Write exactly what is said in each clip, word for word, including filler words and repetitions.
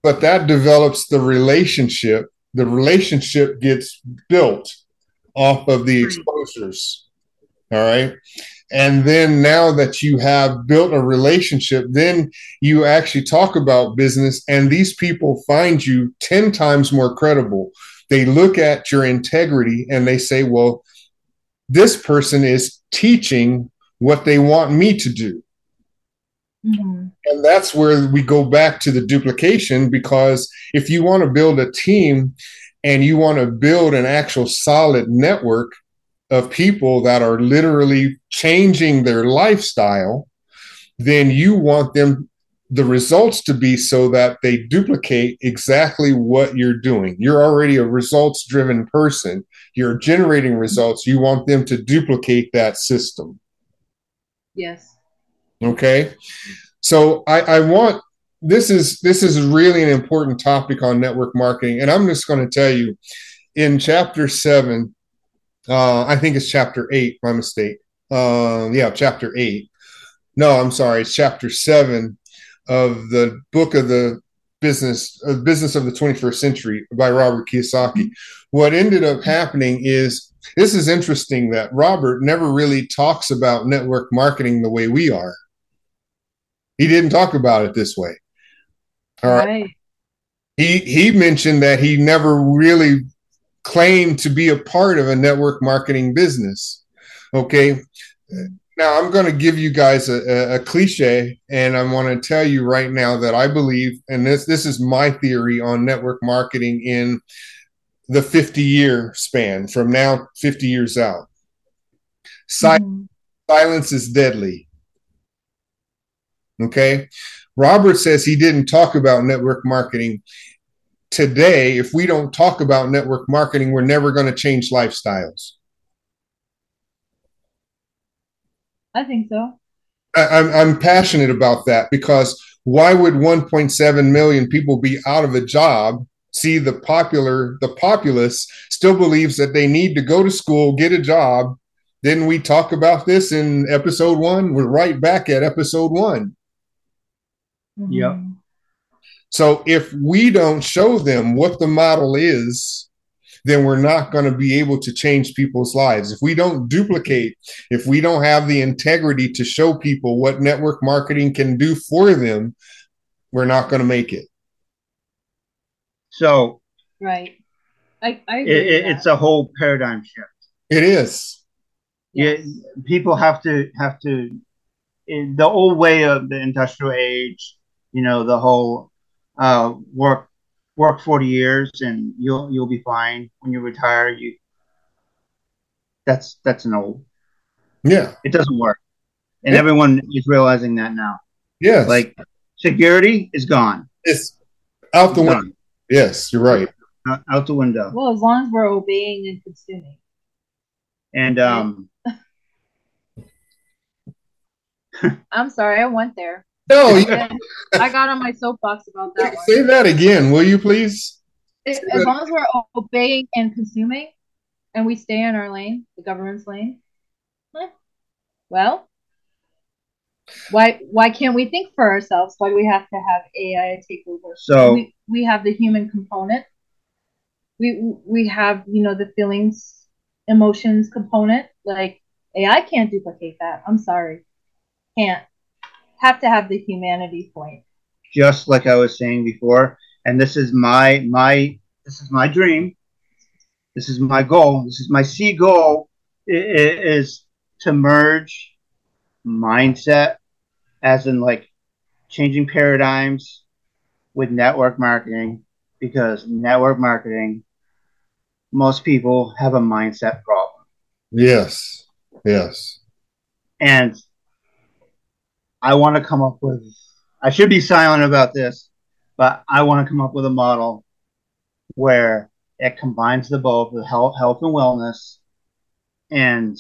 but that develops the relationship. The relationship gets built off of the exposures. All right. And then now that you have built a relationship, then you actually talk about business, and these people find you ten times more credible. They look at your integrity and they say, well, this person is teaching what they want me to do. Mm-hmm. And that's where we go back to the duplication, because if you want to build a team and you want to build an actual solid network of people that are literally changing their lifestyle, then you want them, the results to be so that they duplicate exactly what you're doing. You're already a results driven person. You're generating results. You want them to duplicate that system. Yes. Okay. So I, I want, this is, this is really an important topic on network marketing. And I'm just going to tell you, in chapter seven, Uh, I think it's chapter eight, my mistake. Uh, yeah, chapter eight. No, I'm sorry. It's chapter seven of the book of the business, uh, business of the twenty-first century by Robert Kiyosaki. What ended up happening is, this is interesting that Robert never really talks about network marketing the way we are. He didn't talk about it this way. All right. right. He, he mentioned that he never really claimed to be a part of a network marketing business. Okay. Now I'm going to give you guys a, a, a cliche, and I want to tell you right now that I believe, and this, this is my theory on network marketing in the fifty year span from now, fifty years out. Sil- mm-hmm. Silence is deadly. Okay. Robert says he didn't talk about network marketing. Today, if we don't talk about network marketing, we're never going to change lifestyles. I think so. I, I'm, I'm passionate about that, because why would one point seven million people be out of a job? See, the popular, the populace still believes that they need to go to school, get a job. Didn't we talk about this in episode one? We're right back at episode one. Mm-hmm. Yep. So if we don't show them what the model is, then we're not going to be able to change people's lives. If we don't duplicate, if we don't have the integrity to show people what network marketing can do for them, we're not going to make it. So, right. I, I it, it, it's a whole paradigm shift. It is. Yes. Yeah, people have to have to, in the old way of the industrial age, you know, the whole uh, work work forty years and you'll you'll be fine when you retire. You that's that's an old. Yeah. It doesn't work, and yeah. everyone is realizing that now. Yes. Like security is gone. It's out the window. Yes, you're right. Out, out the window. Well, as long as we're obeying and consuming. And um. I'm sorry, I went there. No, yeah. I got on my soapbox about that. Say one. That again, will you please? It, as long as we're obeying and consuming, and we stay in our lane, the government's lane. Well, why why can't we think for ourselves? Why do we have to have A I take over? So we, we have the human component. We we have, you know, the feelings, emotions component. Like A I can't duplicate that. I'm sorry, can't. Have to have the humanity point. Just like I was saying before, and this is my my this is my dream. This is my goal. This is my C goal is to merge mindset, as in like changing paradigms, with network marketing, because network marketing, most people have a mindset problem. Yes. Yes. And I want to come up with, I should be silent about this, but I want to come up with a model where it combines the both, the health, health and wellness, and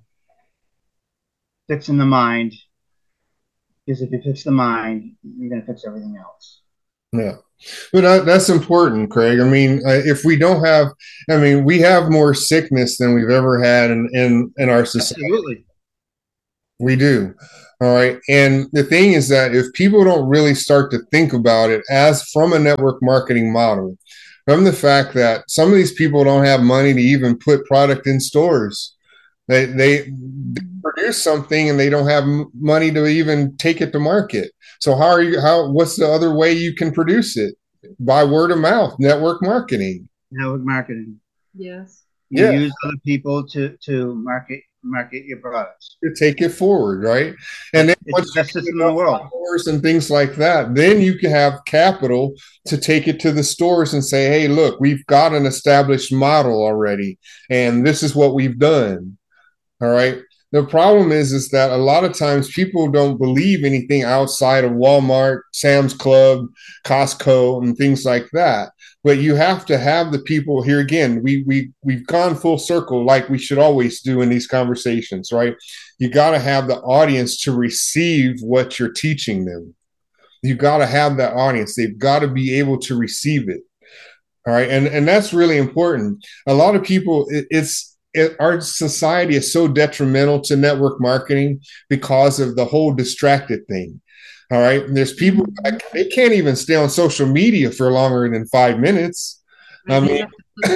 fixing the mind. Because if you fix the mind, you're going to fix everything else. Yeah. But that's important, Craig. I mean, if we don't have, I mean, we have more sickness than we've ever had in, in, in our society. Absolutely. We do. All right. And the thing is that if people don't really start to think about it as from a network marketing model, from the fact that some of these people don't have money to even put product in stores, they, they, they produce something and they don't have money to even take it to market. So how are you, how, what's the other way you can produce it? By word of mouth, network marketing. Network marketing. Yes. You Yeah. use other people to, to market market your products. To take it forward, right? And then it's once the best system in the world, and things like that, then you can have capital to take it to the stores and say, hey, look, we've got an established model already, and this is what we've done. All right. The problem is, is that a lot of times people don't believe anything outside of Walmart, Sam's Club, Costco, and things like that. But you have to have the people here again. We we we've gone full circle, like we should always do in these conversations, right? You got to have the audience to receive what you're teaching them. You got to have that audience. They've got to be able to receive it. All right, and and that's really important. A lot of people, it, it's It, our society is so detrimental to network marketing because of the whole distracted thing. All right. And there's people that they can't even stay on social media for longer than five minutes. I mean,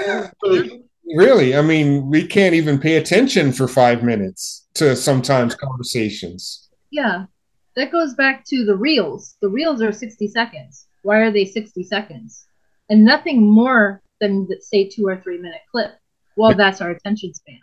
really, I mean, we can't even pay attention for five minutes to sometimes conversations. Yeah. That goes back to the reels. The reels are sixty seconds. Why are they sixty seconds? And nothing more than, say, two or three minute clip. Well, that's our attention span.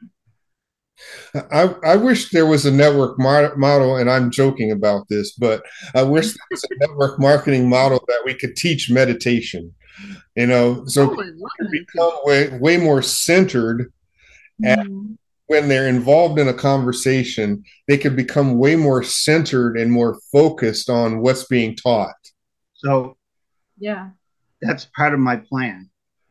I, I wish there was a network mar- model, and I'm joking about this, but I wish there was a network marketing model that we could teach meditation, you know, so oh, people can become way, way more centered. Mm. And when they're involved in a conversation, they could become way more centered and more focused on what's being taught. So, yeah, that's part of my plan.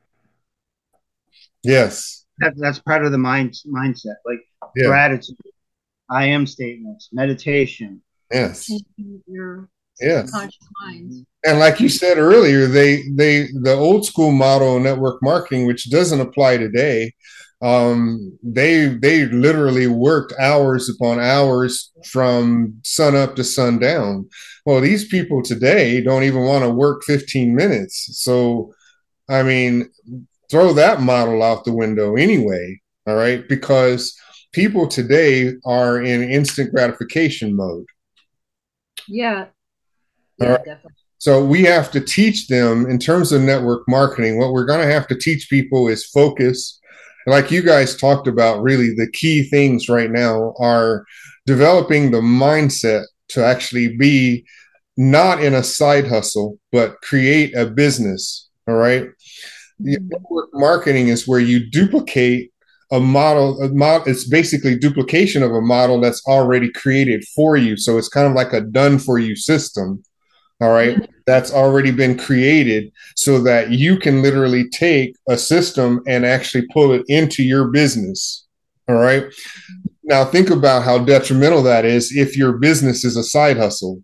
Yes. That, that's part of the mind mindset, like yeah. Gratitude, I am statements, meditation. Yes. Your yes. conscious mind. And like you said earlier, they they the old school model of network marketing, which doesn't apply today, um, they they literally worked hours upon hours from sun up to sundown. Well, these people today don't even want to work fifteen minutes. So, I mean, throw that model out the window anyway, all right? Because people today are in instant gratification mode. Yeah. Yeah, right? Definitely. So we have to teach them in terms of network marketing. What we're going to have to teach people is focus. Like you guys talked about, really the key things right now are developing the mindset to actually be not in a side hustle, but create a business, all right? The network marketing is where you duplicate a model, a model. It's basically duplication of a model that's already created for you. So it's kind of like a done for you system. All right. Yeah. That's already been created so that you can literally take a system and actually pull it into your business. All right. Now think about how detrimental that is if your business is a side hustle.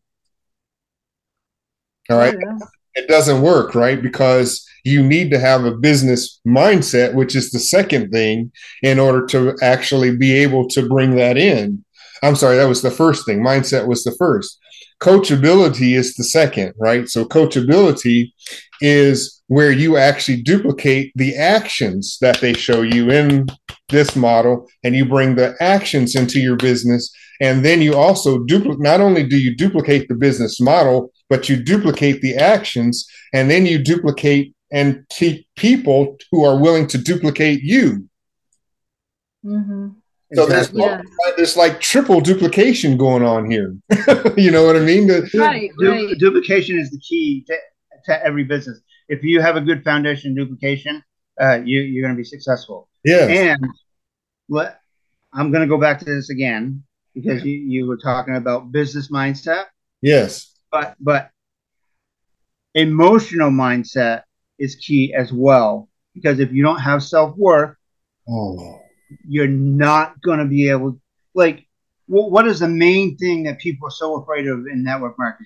All right. Yeah. It doesn't work, right? Because you need to have a business mindset, which is the second thing, in order to actually be able to bring that in. I'm sorry, that was the first thing. Mindset was the first. Coachability is the second, right? So coachability is where you actually duplicate the actions that they show you in this model, and you bring the actions into your business. And then you also duplicate, not only do you duplicate the business model, but you duplicate the actions, and then you duplicate and keep people who are willing to duplicate you. Mm-hmm. So there's, yeah. there's like triple duplication going on here. You know what I mean? The, right, du- right. Duplication is the key to, to every business. If you have a good foundation duplication, uh, you, you're going to be successful. Yes. And what I'm going to go back to this again, because you, you were talking about business mindset. Yes. But but emotional mindset is key as well, because if you don't have self-worth, oh. you're not going to be able, like, w- what is the main thing that people are so afraid of in network marketing?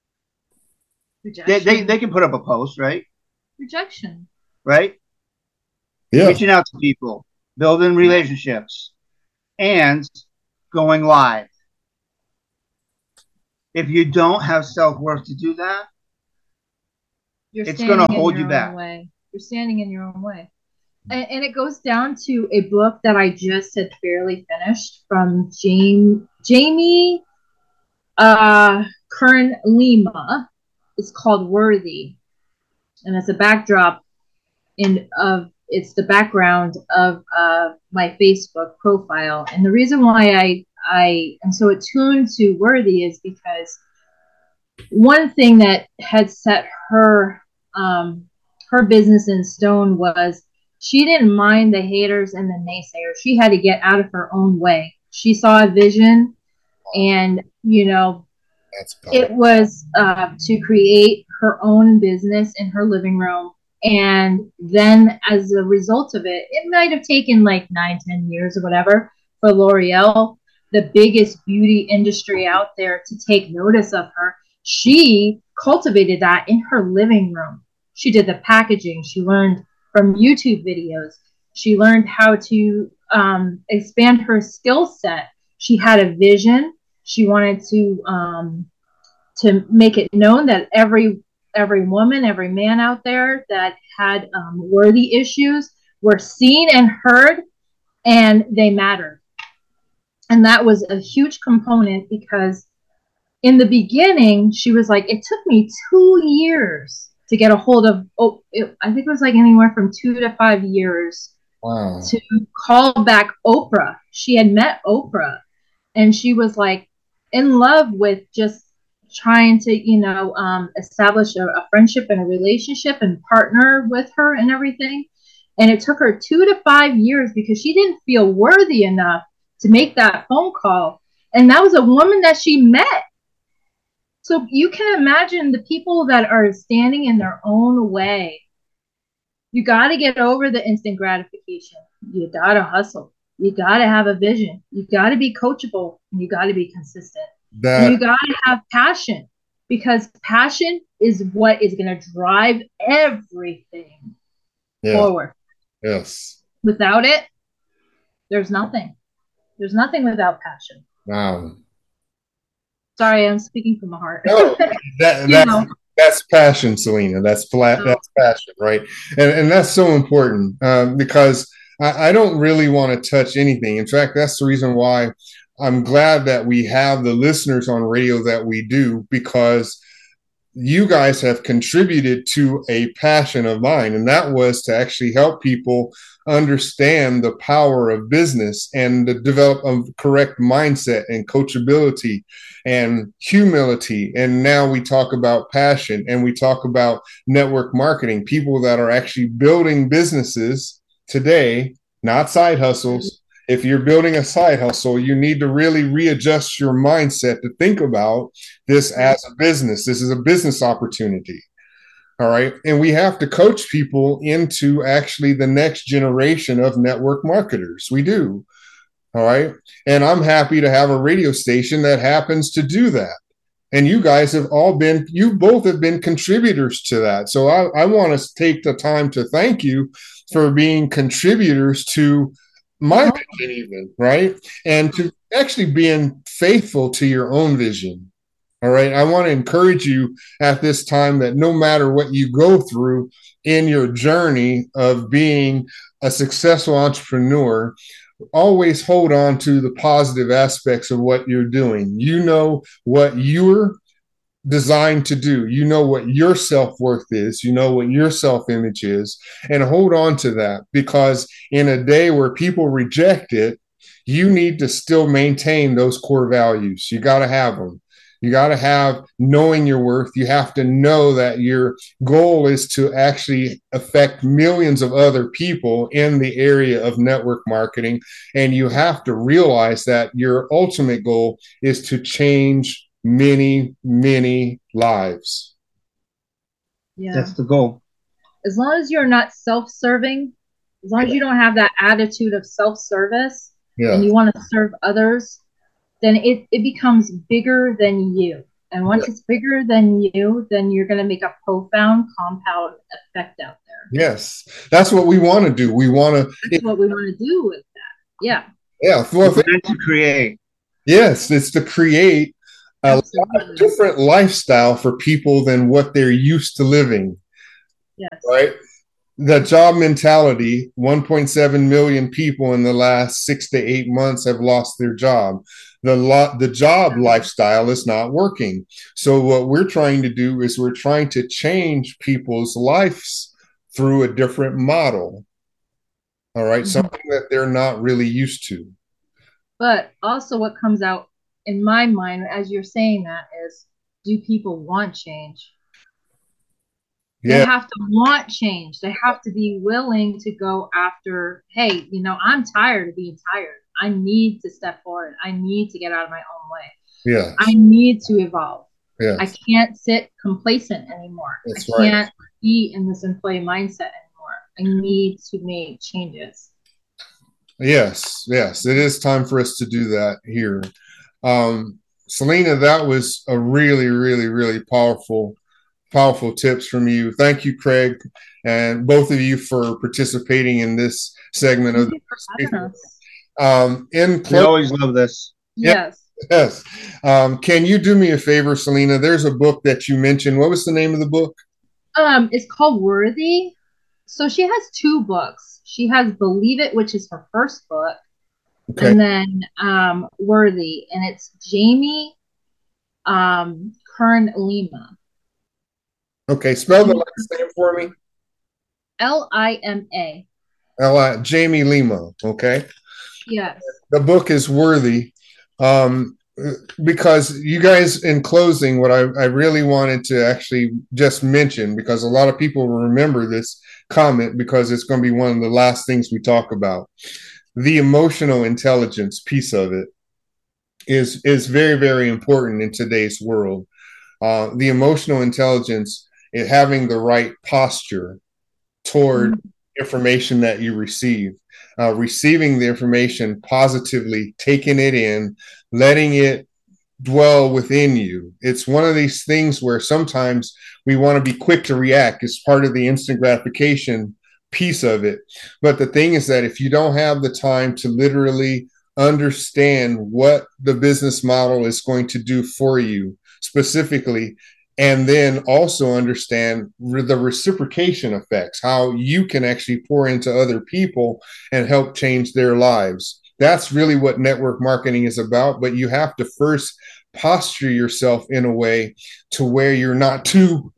They, they, they can put up a post, right? Rejection. Right? Yeah. Reaching out to people, building relationships, and going live. If you don't have self-worth to do that, You're it's going standing to in hold your you own back. way. You're standing in your own way. And, and it goes down to a book that I just had barely finished from Jamie, Jamie uh, Kern Lima. It's called Worthy. And it's a backdrop in of it's the background of uh, my Facebook profile. And the reason why I I am so attuned to Worthy is because one thing that had set her um, her business in stone was she didn't mind the haters and the naysayers. She had to get out of her own way. She saw a vision, and you know, it was uh, to create her own business in her living room. And then as a result of it, it might have taken like nine, ten years or whatever for L'Oreal, the biggest beauty industry out there, to take notice of her. She cultivated that in her living room. She did the packaging. She learned from YouTube videos. She learned how to um, expand her skill set. She had a vision. She wanted to um, to make it known that every every woman, every man out there that had um, worthy issues were seen and heard, and they mattered. And that was a huge component, because in the beginning, she was like, it took me two years to get a hold of, oh, it, I think it was like anywhere from two to five years wow. to call back Oprah. She had met Oprah, and she was like in love with just trying to, you know, um, establish a, a friendship and a relationship and partner with her and everything. And it took her two to five years because she didn't feel worthy enough to make that phone call. And that was a woman that she met. So you can imagine the people that are standing in their own way. You got to get over the instant gratification. You got to hustle. You got to have a vision. You got to be coachable. And you got to be consistent. That, and you got to have passion, because passion is what is going to drive everything yeah. forward. Yes. Without it, there's nothing. There's nothing without passion. Wow. Sorry, I'm speaking from the heart. No, that, that's, that's passion, Selena. That's flat. Oh. That's passion, right? And and that's so important um, because I, I don't really want to touch anything. In fact, that's the reason why I'm glad that we have the listeners on radio that we do, because you guys have contributed to a passion of mine, and that was to actually help people understand the power of business and to develop a correct mindset and coachability and humility. And now we talk about passion, and we talk about network marketing, people that are actually building businesses today, not side hustles. If you're building a side hustle, you need to really readjust your mindset to think about this as a business. This is a business opportunity. All right. And we have to coach people into actually the next generation of network marketers. We do. All right. And I'm happy to have a radio station that happens to do that. And you guys have all been, you both have been contributors to that. So I, I want to take the time to thank you for being contributors to my vision, even, right? And to actually being faithful to your own vision. All right. I want to encourage you at this time that no matter what you go through in your journey of being a successful entrepreneur, always hold on to the positive aspects of what you're doing. You know what you're designed to do. You know what your self-worth is. You know what your self-image is, and hold on to that, because in a day where people reject it, you need to still maintain those core values. You got to have them. You got to have knowing your worth. You have to know that your goal is to actually affect millions of other people in the area of network marketing. And you have to realize that your ultimate goal is to change many, many lives. Yeah. That's the goal. As long as you're not self-serving, as long as you don't have that attitude of self-service, yeah, and you want to serve others, then it, it becomes bigger than you. And once yeah. it's bigger than you, then you're going to make a profound compound effect out there. Yes. That's what we want to do. We want to. That's it, what we want to do with that. Yeah. Yeah. Well, it's meant to create. Yes. It's to create a lot of different lifestyle for people than what they're used to living. Yes. Right? The job mentality, one point seven million people in the last six to eight months have lost their job. The lo- the job lifestyle is not working. So what we're trying to do is we're trying to change people's lives through a different model. All right, mm-hmm. Something that they're not really used to. But also what comes out in my mind as you're saying that is, do people want change? Yeah. They have to want change. They have to be willing to go after, hey, you know, I'm tired of being tired. I need to step forward. I need to get out of my own way. Yeah. I need to evolve. Yes. I can't sit complacent anymore. That's I can't right. be in this employee mindset anymore. I need to make changes. Yes, yes. It is time for us to do that here. Um, Selena, that was a really, really, really powerful Powerful tips from you. Thank you, Craig, and both of you for participating in this segment of the um in we always love this. Yes. Yes. Um, can you do me a favor, Selena? There's a book that you mentioned. What was the name of the book? Um, it's called Worthy. So she has two books. She has Believe It, which is her first book, okay. And then um Worthy, and it's Jamie um Kern Lima. Okay, spell the last name for me. L I M A. L I Jamie Lima. Okay. Yes. The book is Worthy, um, because you guys, in closing, what I, I really wanted to actually just mention, because a lot of people will remember this comment because it's going to be one of the last things we talk about. The emotional intelligence piece of it is is very, very important in today's world. Uh, the emotional intelligence. It having the right posture toward mm-hmm. information that you receive, uh, receiving the information positively, taking it in, letting it dwell within you. It's one of these things where sometimes we want to be quick to react. It's part of the instant gratification piece of it. But the thing is that if you don't have the time to literally understand what the business model is going to do for you specifically, and then also understand the reciprocation effects, how you can actually pour into other people and help change their lives. That's really what network marketing is about. But you have to first posture yourself in a way to where you're not too,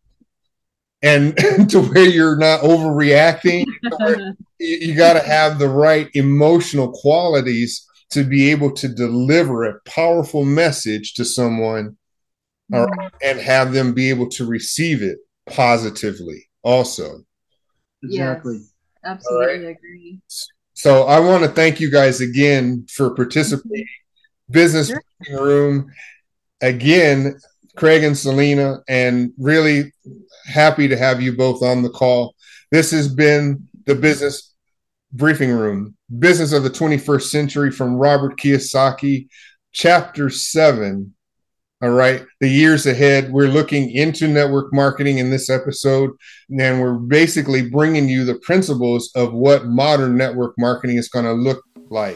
and to where you're not overreacting. You got to have the right emotional qualities to be able to deliver a powerful message to someone. All right, and have them be able to receive it positively also. Exactly. Yes, absolutely right. Agree. So I want to thank you guys again for participating. Business sure. Room. Again, Craig and Selena, and really happy to have you both on the call. This has been the Business Briefing Room, Business of the twenty-first Century from Robert Kiyosaki, Chapter seven. All right. The years ahead, we're looking into network marketing in this episode, and we're basically bringing you the principles of what modern network marketing is going to look like.